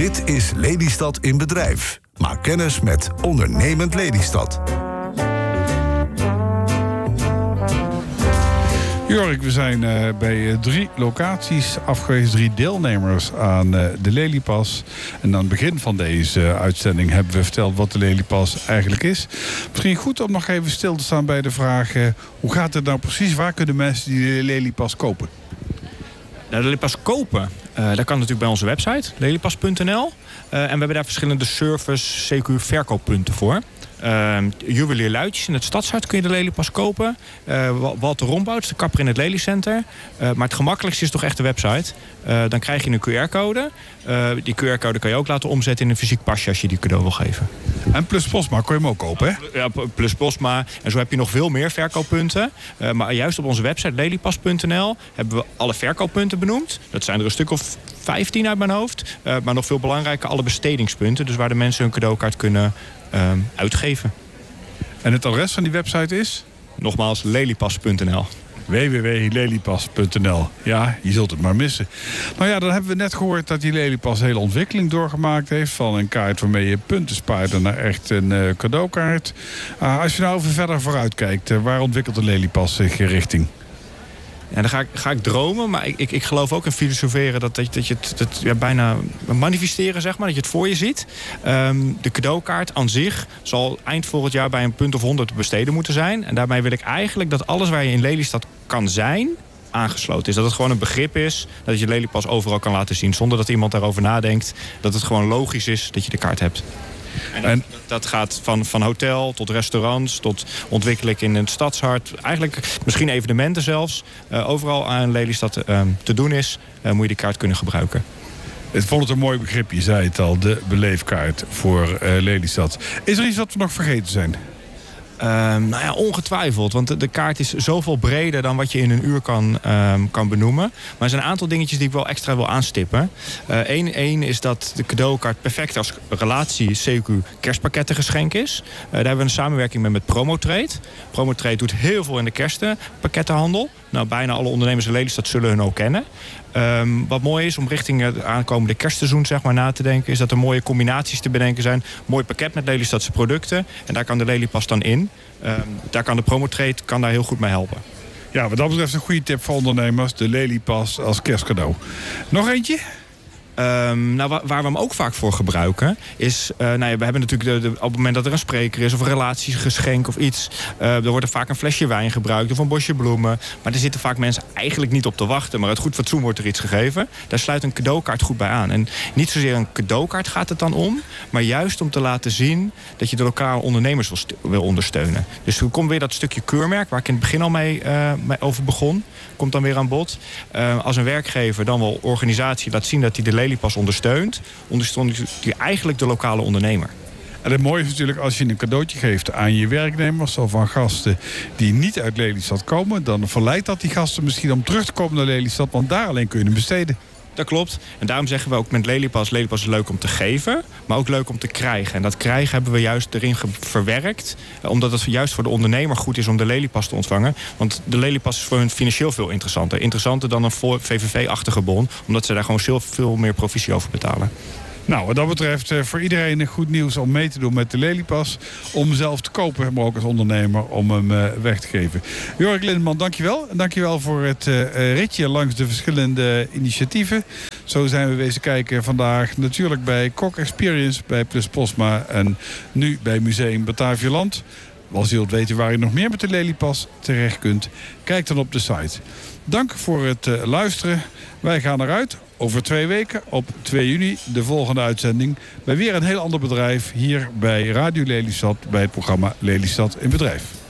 Dit is Lelystad in bedrijf. Maak kennis met Ondernemend Lelystad. Jorik, we zijn bij 3 locaties afgewezen, 3 deelnemers aan de Lelypas. En aan het begin van deze uitzending hebben we verteld wat de Lelypas eigenlijk is. Misschien goed om nog even stil te staan bij de vraag, hoe gaat het nou precies? Waar kunnen mensen die Lelypas kopen? Nou, de Lelypas kopen, dat kan natuurlijk bij onze website, lelypas.nl. En we hebben daar verschillende service, CQ verkooppunten voor. Juwelier Luitjes in het Stadshart kun je de Lelypas kopen. Walter Rombouts, de kapper in het Lelycenter. Maar het gemakkelijkste is toch echt de website. Dan krijg je een QR-code. Die QR-code kan je ook laten omzetten in een fysiek pasje als je die cadeau wil geven. En Plus Postma kon je hem ook kopen, hè? Ja, Plus Postma. En zo heb je nog veel meer verkooppunten. Maar juist op onze website lelypas.nl hebben we alle verkooppunten benoemd. Dat zijn er een stuk of 15 uit mijn hoofd. Maar nog veel belangrijker, alle bestedingspunten. Dus waar de mensen hun cadeaukaart kunnen uitgeven. En het adres van die website is? Nogmaals, lelypas.nl. www.lelypas.nl. Ja, je zult het maar missen. Nou ja, dan hebben we net gehoord dat die Lelypas een hele ontwikkeling doorgemaakt heeft. Van een kaart waarmee je punten spaart naar echt een cadeaukaart. Als je nou even verder vooruit kijkt, waar ontwikkelt de Lelypas zich richting? Ja, dan ga ik dromen, maar ik geloof ook in filosoferen dat je het bijna manifesteren, zeg maar, dat je het voor je ziet. De cadeaukaart aan zich zal eind volgend jaar bij een punt of 100 besteden moeten zijn. En daarmee wil ik eigenlijk dat alles waar je in Lelystad kan zijn, aangesloten is. Dat het gewoon een begrip is, dat je Lelypas overal kan laten zien, zonder dat iemand daarover nadenkt. Dat het gewoon logisch is dat je de kaart hebt. En dat gaat van hotel tot restaurants, tot ontwikkeling in het stadshart. Eigenlijk misschien evenementen zelfs. Overal aan Lelystad te doen is, moet je die kaart kunnen gebruiken. Ik vond het een mooi begrip, je zei het al, de beleefkaart voor Lelystad. Is er iets wat we nog vergeten zijn? Nou ja, ongetwijfeld. Want de kaart is zoveel breder dan wat je in een uur kan benoemen. Maar er zijn een aantal dingetjes die ik wel extra wil aanstippen. Eén is dat de cadeaukaart perfect als relatie CQ kerstpakkettengeschenk is. Daar hebben we een samenwerking met Promotrade. Promotrade doet heel veel in de kerstpakkettenhandel. Nou, bijna alle ondernemers in Lelystad zullen hun ook kennen. Wat mooi is om richting het aankomende kerstseizoen, zeg maar, na te denken, is dat er mooie combinaties te bedenken zijn. Mooi pakket met Lelystadse producten. En daar kan de Lelypas dan in. Daar kan de Promotrade daar heel goed mee helpen. Ja, wat dat betreft een goede tip voor ondernemers. De Lelypas als kerstcadeau. Nog eentje? Waar we hem ook vaak voor gebruiken is, we hebben natuurlijk op het moment dat er een spreker is of een relatiegeschenk of iets, er wordt er vaak een flesje wijn gebruikt of een bosje bloemen. Maar er zitten vaak mensen eigenlijk niet op te wachten, maar uit goed fatsoen wordt er iets gegeven. Daar sluit een cadeaukaart goed bij aan. En niet zozeer een cadeaukaart gaat het dan om, maar juist om te laten zien dat je de lokale ondernemers wil ondersteunen. Dus er komt weer dat stukje keurmerk waar ik in het begin al mee over begon, komt dan weer aan bod. Als een werkgever dan wel organisatie laat zien dat hij de Lelypas ondersteunt hij eigenlijk de lokale ondernemer. En het mooie is natuurlijk als je een cadeautje geeft aan je werknemers of aan gasten die niet uit Lelystad komen, dan verleidt dat die gasten misschien om terug te komen naar Lelystad, want daar alleen kun je hem besteden. Dat klopt. En daarom zeggen we ook met Lelypas is leuk om te geven, maar ook leuk om te krijgen. En dat krijgen hebben we juist erin verwerkt, omdat het juist voor de ondernemer goed is om de Lelypas te ontvangen. Want de Lelypas is voor hun financieel veel interessanter. Interessanter dan een VVV-achtige bon, omdat ze daar gewoon veel meer provisie over betalen. Nou, wat dat betreft voor iedereen goed nieuws om mee te doen met de Lelypas. Om zelf te kopen, maar ook als ondernemer om hem weg te geven. Jorik Lindeman, dankjewel. En dankjewel voor het ritje langs de verschillende initiatieven. Zo zijn we wezen kijken vandaag natuurlijk bij Kok Experience, bij Plus Postma en nu bij Museum Batavialand. Als je wilt weten waar je nog meer met de Lelypas terecht kunt, kijk dan op de site. Dank voor het luisteren. Wij gaan eruit. Over 2 weken, op 2 juni, de volgende uitzending bij weer een heel ander bedrijf hier bij Radio Lelystad bij het programma Lelystad in Bedrijf.